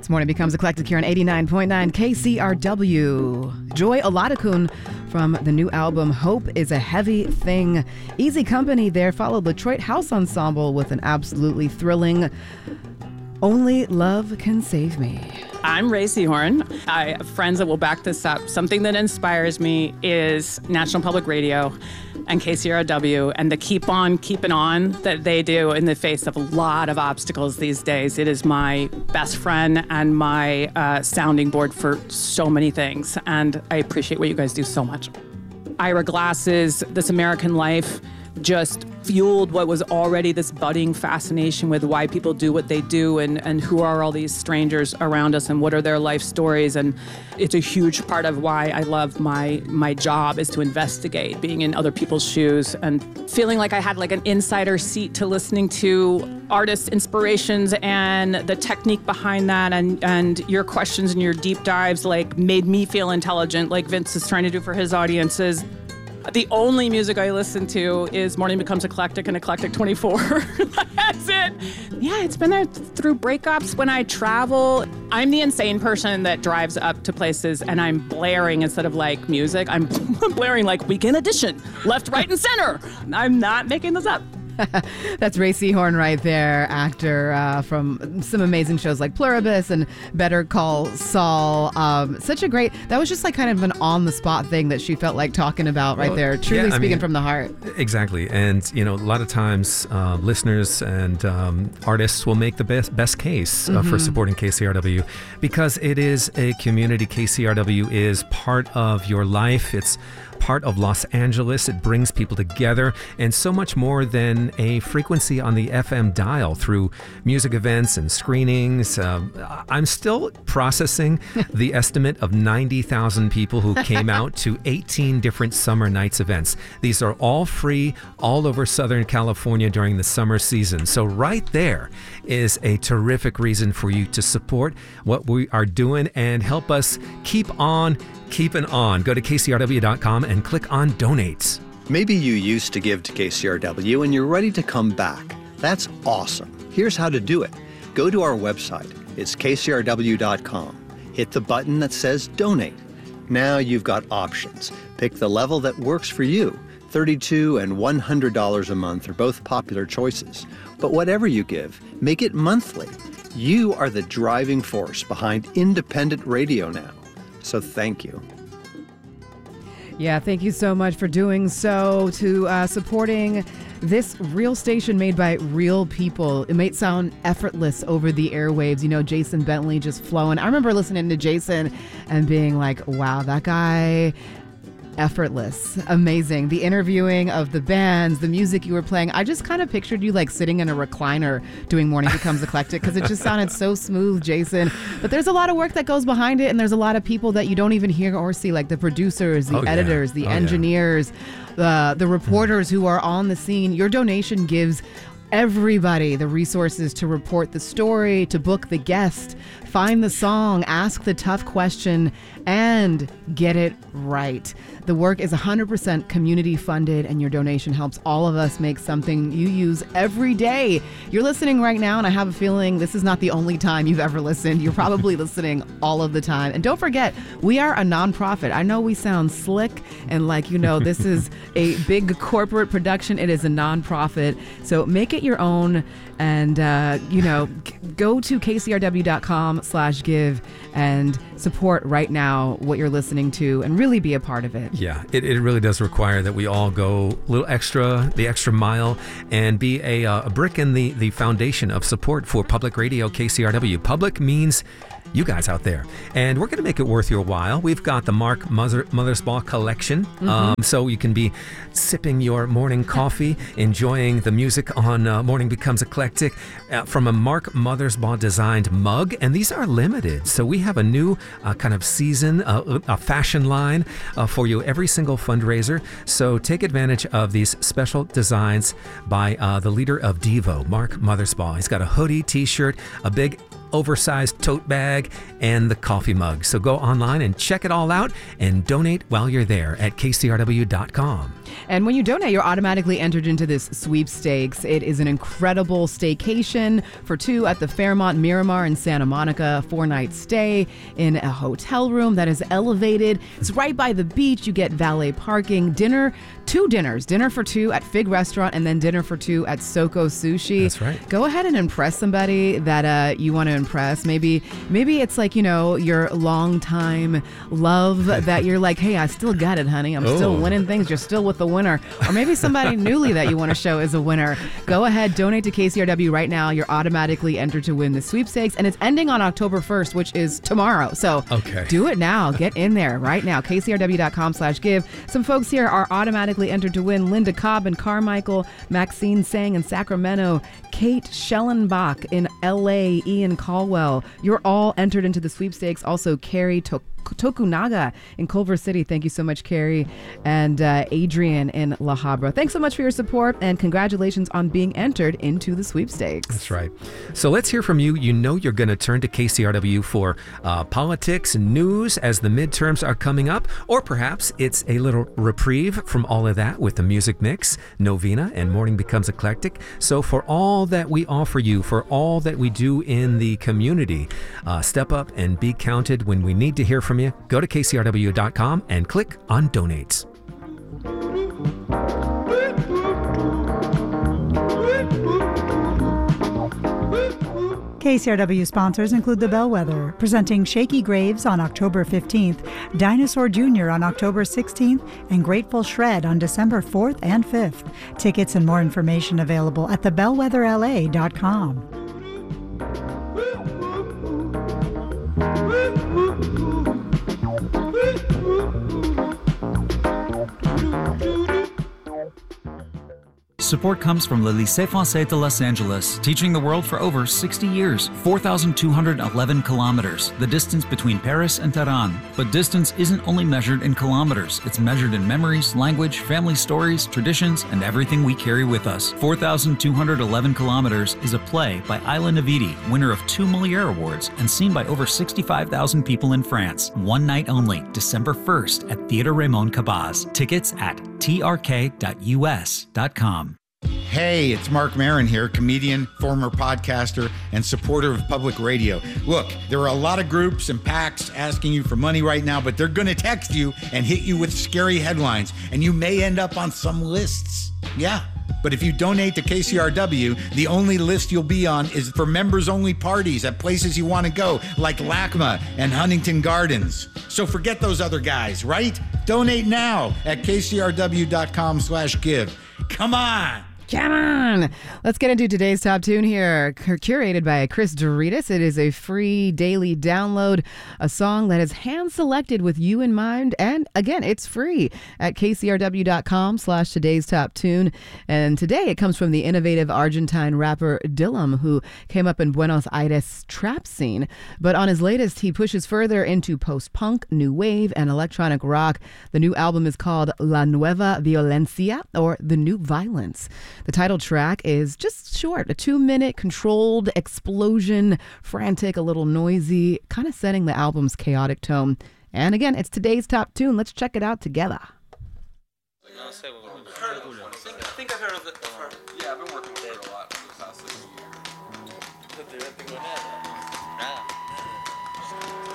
Morning Becomes Eclectic here on 89.9 KCRW. Joy Oladokun from the new album Hope is a Heavy Thing. Easy Company there followed Detroit House Ensemble with an absolutely thrilling Only Love Can Save Me. I'm Ray Seahorn. I have friends that will back this up. Something that inspires me is National Public Radio and KCRW and the keep on keeping on that they do in the face of a lot of obstacles these days. It is my best friend and my sounding board for so many things, and I appreciate what you guys do so much. Ira Glass's This American Life just fueled what was already this budding fascination with why people do what they do and who are all these strangers around us and what are their life stories. And it's a huge part of why I love my job is to investigate, being in other people's shoes and feeling like I had like an insider seat to listening to artists' inspirations and the technique behind that, and your questions and your deep dives like made me feel intelligent like Vince is trying to do for his audiences. The only music I listen to is Morning Becomes Eclectic and Eclectic 24. That's it. Yeah, it's been there through breakups when I travel. I'm the insane person that drives up to places and I'm blaring instead of like music. I'm blaring like Weekend Edition, left, right, and center. I'm not making this up. That's Ray Seahorn right there, actor from some amazing shows like Pluribus and Better Call Saul. Such a great, that was just like kind of an on-the-spot thing that she felt like talking about right there. Truly speaking from the heart. Exactly. And, you know, a lot of times listeners and artists will make the best case for supporting KCRW because it is a community. KCRW is part of your life. It's part of Los Angeles. It brings people together, and so much more than a frequency on the FM dial through music events and screenings. I'm still processing the estimate of 90,000 people who came out to 18 different Summer Nights events. These are all free all over Southern California during the summer season. So right there is a terrific reason for you to support what we are doing and help us keep on keeping on. Go to KCRW.com and click on Donate. Maybe you used to give to KCRW and you're ready to come back. That's awesome. Here's how to do it. Go to our website. It's KCRW.com. Hit the button that says Donate. Now you've got options. Pick the level that works for you. $32 and $100 a month are both popular choices. But whatever you give, make it monthly. You are the driving force behind independent radio now. So thank you. Yeah, thank you so much for doing so, to supporting this real station made by real people. It might sound effortless over the airwaves. You know, Jason Bentley just flowing. I remember listening to Jason and being like, wow, that guy, effortless, amazing. The interviewing of the bands, the music you were playing. I just kind of pictured you like sitting in a recliner doing Morning Becomes Eclectic because it just sounded so smooth, Jason. But there's a lot of work that goes behind it, and there's a lot of people that you don't even hear or see, like the producers, the editors, the engineers, the reporters who are on the scene. Your donation gives everybody the resources to report the story, to book the guest, find the song, ask the tough question, and get it right. The work is 100% community funded, and your donation helps all of us make something you use every day. You're listening right now, and I have a feeling this is not the only time you've ever listened. You're probably listening all of the time. And don't forget, we are a nonprofit. I know we sound slick and like, you know, this is a big corporate production. It is a nonprofit. So make it your own, and, you know, go to kcrw.com/give and support right now what you're listening to and really be a part of it. Yeah, it really does require that we all go a little extra, the extra mile, and be a brick in the foundation of support for public radio KCRW. Public means you guys out there. And we're going to make it worth your while. We've got the Mark Mothersbaugh collection. So you can be sipping your morning coffee, enjoying the music on Morning Becomes Eclectic from a Mark Mothersbaugh designed mug. And these are limited. So we have a new kind of season, a fashion line for you every single fundraiser. So take advantage of these special designs by the leader of Devo, Mark Mothersbaugh. He's got a hoodie, t-shirt, a big oversized tote bag, and the coffee mug. So go online and check it all out and donate while you're there at kcrw.com. And when you donate, you're automatically entered into this sweepstakes. It is an incredible staycation for two at the Fairmont Miramar in Santa Monica, 4-night stay in a hotel room that is elevated. It's right by the beach. You get valet parking, two dinners, dinner for two at Fig Restaurant, and then dinner for two at Soko Sushi. That's right. Go ahead and impress somebody that you want to impress. Maybe it's like, your longtime love that you're like, hey, I still got it, honey. I'm still winning things. You're still with the winner. Or maybe somebody newly that you want to show is a winner. Go ahead, donate to KCRW right now. You're automatically entered to win the sweepstakes, and it's ending on October 1st, which is tomorrow. So do it now. Get in there right now. KCRW.com/give. Some folks here are automatically entered to win: Linda Cobb in Carmichael, Maxine Sang in Sacramento, Kate Schellenbach in LA, Ian Caldwell. You're all entered into the sweepstakes. Also, Carrie Tokunaga in Culver City. Thank you so much, Carrie. And Adrian in La Habra. Thanks so much for your support, and congratulations on being entered into the sweepstakes. That's right. So let's hear from you. You know you're going to turn to KCRW for politics and news as the midterms are coming up, or perhaps it's a little reprieve from all of that with the music mix, Novena, and Morning Becomes Eclectic. So for all that we offer you, for all that we do in the community, step up and be counted. When we need to hear from you, go to KCRW.com and click on Donates. KCRW sponsors include The Bellwether, presenting Shaky Graves on October 15th, Dinosaur Jr. on October 16th, and Grateful Shred on December 4th and 5th. Tickets and more information available at thebellwetherla.com. Support comes from Le Lycée Français de Los Angeles, teaching the world for over 60 years, 4,211 kilometers, the distance between Paris and Tehran. But distance isn't only measured in kilometers, it's measured in memories, language, family stories, traditions, and everything we carry with us. 4,211 kilometers is a play by Ayla Navidi, winner of 2 Molière Awards, and seen by over 65,000 people in France. One night only, December 1st at Theatre Raymond Cabaz. Tickets at trk.us.com. Hey, it's Mark Maron here, comedian, former podcaster, and supporter of public radio. Look, there are a lot of groups and PACs asking you for money right now, but they're going to text you and hit you with scary headlines, and you may end up on some lists. Yeah, but if you donate to KCRW, the only list you'll be on is for members-only parties at places you want to go, like LACMA and Huntington Gardens. So forget those other guys, right? Donate now at kcrw.com/give. Come on! Come on! Let's get into today's top tune here, curated by Chris Doritas. It is a free daily download, a song that is hand-selected with you in mind, and again, it's free at kcrw.com/today's top tune. And today it comes from the innovative Argentine rapper Dillom, who came up in Buenos Aires trap scene. But on his latest, he pushes further into post-punk, new wave, and electronic rock. The new album is called La Nueva Violencia, or The New Violence. The title track is just short, a 2-minute controlled explosion, frantic, a little noisy, kind of setting the album's chaotic tone. And again, it's today's top tune. Let's check it out together. I think I've heard of it. Yeah, I've been working with it a lot for the past 6 years.